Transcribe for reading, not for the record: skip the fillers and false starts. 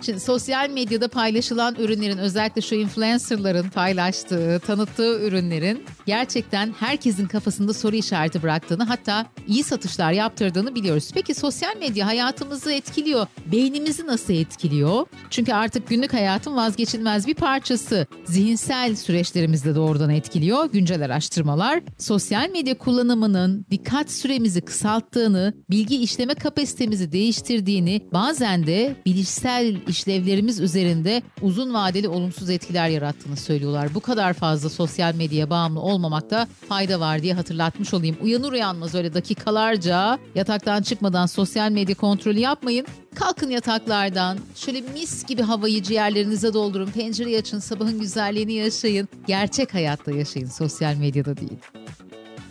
Şimdi sosyal medyada paylaşılan ürünlerin, özellikle şu influencerların paylaştığı, tanıttığı ürünlerin gerçekten herkesin kafasında soru işareti bıraktığını, hatta iyi satışlar yaptırdığını biliyoruz. Peki sosyal medya hayatımızı etkiliyor. Beynimizi nasıl etkiliyor? Çünkü artık günlük hayatın vazgeçilmez bir parçası. Zihinsel süreçlerimizi de doğrudan etkiliyor. Güncel araştırmalar sosyal medya kullanımının dikkat süremizi kısalttığını, bilgi işleme kapasitemizi değiştirdiğini, bazen de bilişsel işlevlerimiz üzerinde uzun vadeli olumsuz etkiler yarattığını söylüyorlar. Bu kadar fazla sosyal medyaya bağımlı olmamakta fayda var diye hatırlatmış olayım. Uyanır uyanmaz öyle dakikalarca yataktan çıkmadan sosyal medya kontrolü yapmayın. Kalkın yataklardan, şöyle mis gibi havayı ciğerlerinize doldurun, pencereyi açın, sabahın güzelliğini yaşayın. Gerçek hayatta yaşayın, sosyal medyada değil.